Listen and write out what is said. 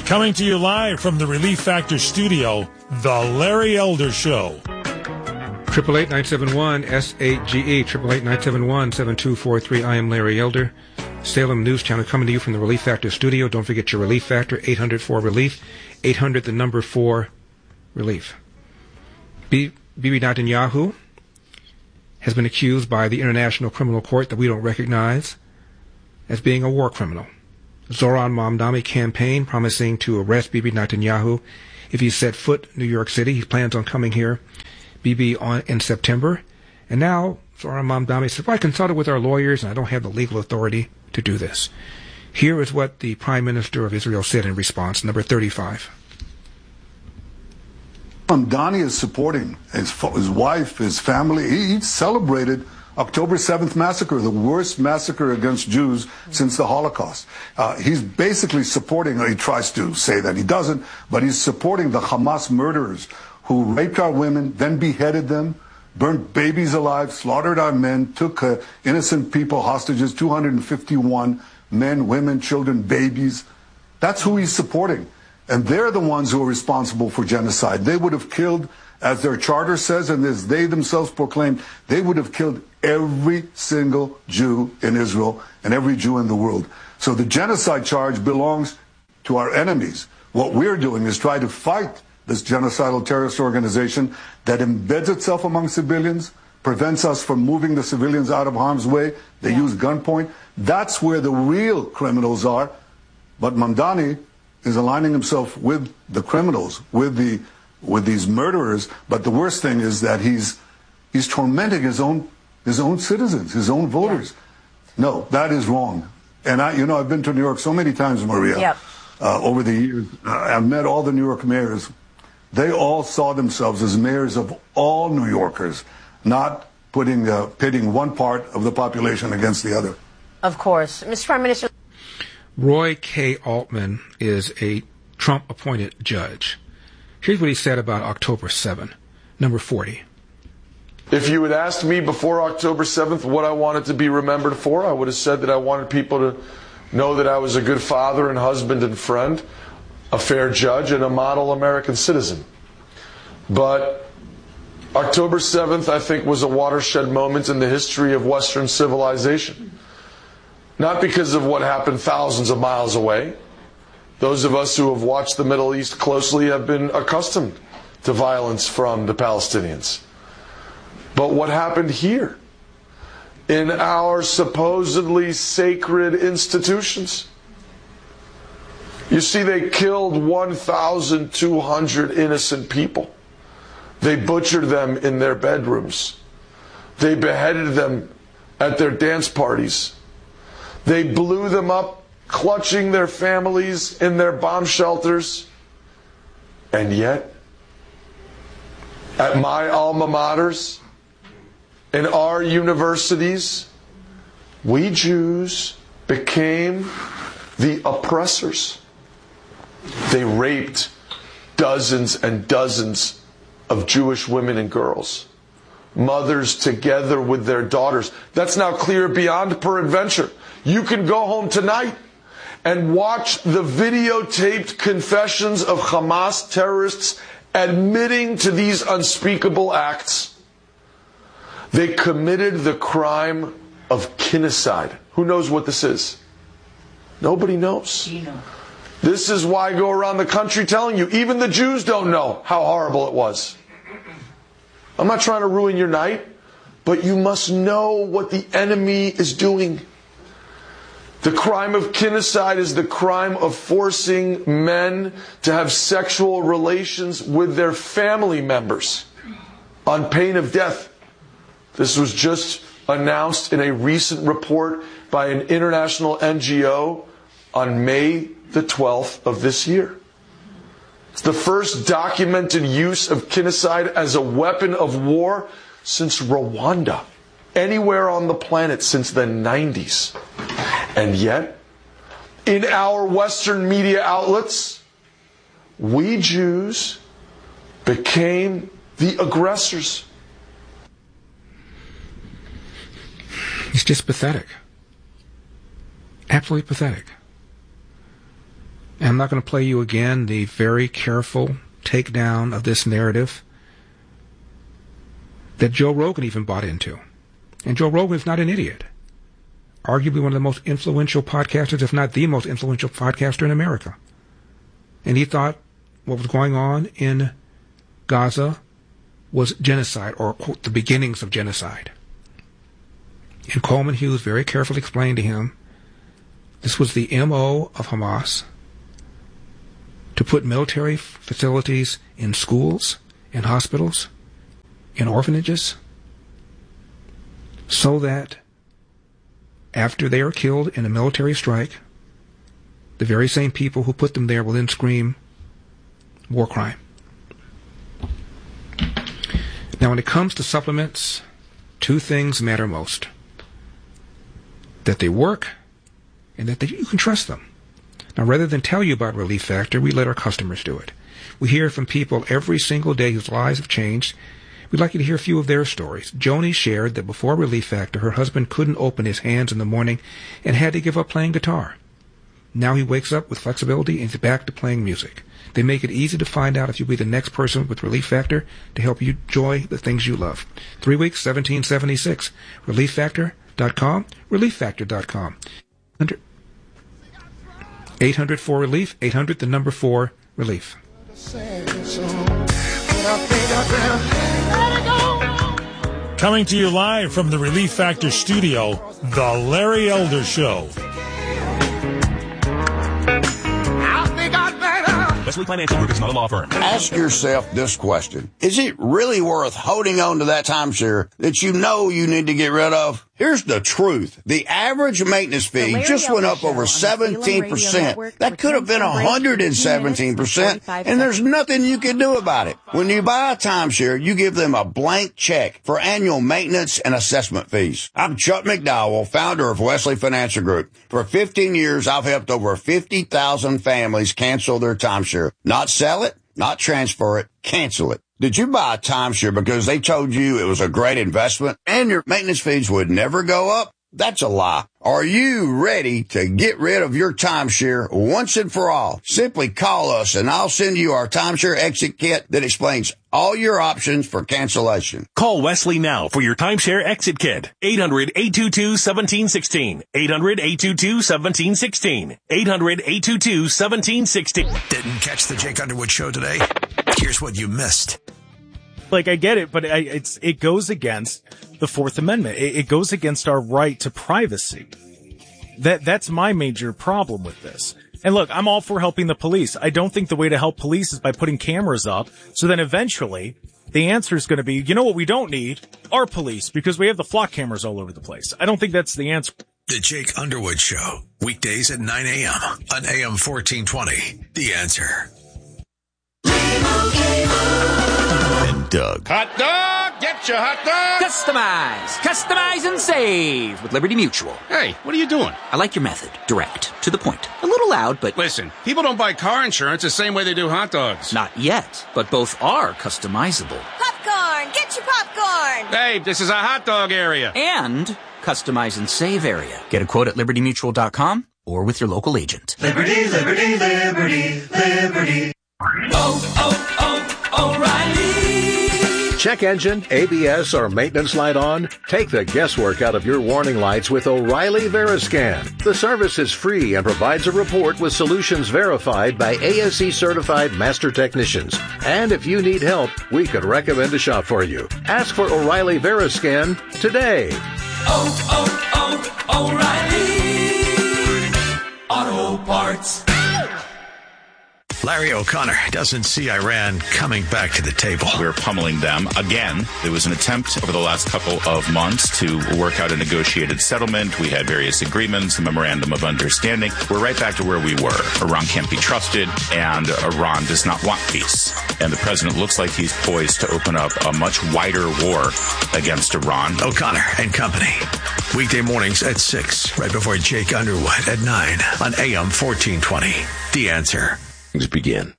Coming to you live from the Relief Factor studio, The Larry Elder Show. 888-971-SAGE, 888-971-7243. I am Larry Elder. Salem News Channel coming to you from the Relief Factor studio. Don't forget your Relief Factor, 800-4-RELIEF, 800-4-RELIEF. Bibi Netanyahu has been accused by the International Criminal Court that we don't recognize as being a war criminal. Zoran Mamdani campaign promising to arrest Bibi Netanyahu if he set foot in New York City. He plans on coming here, Bibi, in September. And now Zoran Mamdani said, well, I consulted with our lawyers and I don't have the legal authority to do this. Here is what the Prime Minister of Israel said in response, number 35. Mamdani is supporting his wife, his family. He celebrated October 7th massacre, the worst massacre against Jews since the Holocaust. He's basically supporting, he tries to say that he doesn't, but he's supporting the Hamas murderers who raped our women, then beheaded them, burnt babies alive, slaughtered our men, took innocent people hostages, 251 men, women, children, babies. That's who he's supporting. And they're the ones who are responsible for genocide. They would have killed, as their charter says, and as they themselves proclaimed, they would have killed every single Jew in Israel and every Jew in the world. So the genocide charge belongs to our enemies. What we're doing is try to fight this genocidal terrorist organization that embeds itself among civilians, prevents us from moving the civilians out of harm's way. They use gunpoint. That's where the real criminals are. But Mamdani is aligning himself with the criminals, with these murderers. But the worst thing is that he's tormenting his own citizens, his own voters. No, that is wrong. And I've been to New York so many times, Maria, over the years. I've met all the New York mayors. They all saw themselves as mayors of all New Yorkers, not pitting one part of the population against the other. Of course. Mr. Prime Minister. Roy K. Altman is a Trump-appointed judge. Here's what he said about October 7, number 40. If you had asked me before October 7th what I wanted to be remembered for, I would have said that I wanted people to know that I was a good father and husband and friend, a fair judge, and a model American citizen. But October 7th, I think, was a watershed moment in the history of Western civilization. Not because of what happened thousands of miles away. Those of us who have watched the Middle East closely have been accustomed to violence from the Palestinians. But what happened here, in our supposedly sacred institutions? You see, they killed 1,200 innocent people. They butchered them in their bedrooms. They beheaded them at their dance parties. They blew them up, clutching their families in their bomb shelters. And yet, at my alma maters, in our universities, we Jews became the oppressors. They raped dozens and dozens of Jewish women and girls, mothers together with their daughters. That's now clear beyond peradventure. You can go home tonight and watch the videotaped confessions of Hamas terrorists admitting to these unspeakable acts. They committed the crime of kinocide. Who knows what this is? Nobody knows. This is why I go around the country telling you, even the Jews don't know how horrible it was. I'm not trying to ruin your night, but you must know what the enemy is doing. The crime of kinocide is the crime of forcing men to have sexual relations with their family members on pain of death. This was just announced in a recent report by an international NGO on May the 12th of this year. It's the first documented use of kinocide as a weapon of war since Rwanda, anywhere on the planet since the 90s. And yet, in our Western media outlets, we Jews became the aggressors. It's just pathetic. Absolutely pathetic. And I'm not going to play you again the very careful takedown of this narrative that Joe Rogan even bought into. And Joe Rogan is not an idiot. Arguably one of the most influential podcasters, if not the most influential podcaster in America. And he thought what was going on in Gaza was genocide, or, quote, the beginnings of genocide. And Coleman Hughes very carefully explained to him this was the MO of Hamas, to put military facilities in schools, in hospitals, in orphanages, so that after they are killed in a military strike, the very same people who put them there will then scream war crime. Now, when it comes to supplements, two things matter most: that they work and that you can trust them. Now, rather than tell you about Relief Factor, we let our customers do it. We hear from people every single day whose lives have changed. We'd like you to hear a few of their stories. Joni shared that before Relief Factor, her husband couldn't open his hands in the morning and had to give up playing guitar. Now he wakes up with flexibility and is back to playing music. They make it easy to find out if you'll be the next person with Relief Factor to help you enjoy the things you love. 3 weeks, $17.76. ReliefFactor.com. ReliefFactor.com. 800-4-RELIEF. 800, the number 4, relief. Coming to you live from the Relief Factor studio, The Larry Elder Show. Wesley Financial Group is not a law firm. Ask yourself this question. Is it really worth holding on to that timeshare that you know you need to get rid of? Here's the truth. The average maintenance fee just went up over 17%. That could have been 117%, and there's nothing you can do about it. When you buy a timeshare, you give them a blank check for annual maintenance and assessment fees. I'm Chuck McDowell, founder of Wesley Financial Group. For 15 years, I've helped over 50,000 families cancel their timeshare. Not sell it, not transfer it, cancel it. Did you buy a timeshare because they told you it was a great investment and your maintenance fees would never go up? That's a lie. Are you ready to get rid of your timeshare once and for all? Simply call us and I'll send you our timeshare exit kit that explains all your options for cancellation. Call Wesley now for your timeshare exit kit. 800-822-1716. 800-822-1716. 800-822-1716. Didn't catch the Jake Underwood show today? Here's what you missed. Like, I get it, but it goes against the Fourth Amendment. It goes against our right to privacy. That's my major problem with this. And look, I'm all for helping the police. I don't think the way to help police is by putting cameras up. So then eventually the answer is going to be, you know what we don't need? Our police, because we have the flock cameras all over the place. I don't think that's the answer. The Jake Underwood Show, weekdays at 9 a.m. on AM 1420. The Answer. And Doug. Hot dog! Get your hot dog! Customize and save with Liberty Mutual. Hey, what are you doing? I like your method. Direct. To the point. A little loud, but... Listen, people don't buy car insurance the same way they do hot dogs. Not yet, but both are customizable. Popcorn! Get your popcorn! Hey, this is a hot dog area. And customize and save area. Get a quote at libertymutual.com or with your local agent. Liberty, liberty, liberty, liberty. O'Reilly. Check engine, ABS, or maintenance light on? Take the guesswork out of your warning lights with O'Reilly Veriscan. The service is free and provides a report with solutions verified by ASE certified master technicians. And if you need help, we could recommend a shop for you. Ask for O'Reilly Veriscan today. O'Reilly Auto Parts. Larry O'Connor doesn't see Iran coming back to the table. We're pummeling them again. There was an attempt over the last couple of months to work out a negotiated settlement. We had various agreements, a memorandum of understanding. We're right back to where we were. Iran can't be trusted, and Iran does not want peace. And the president looks like he's poised to open up a much wider war against Iran. O'Connor and Company. Weekday mornings at 6, right before Jake Underwood at 9 on AM 1420. The Answer. Begin.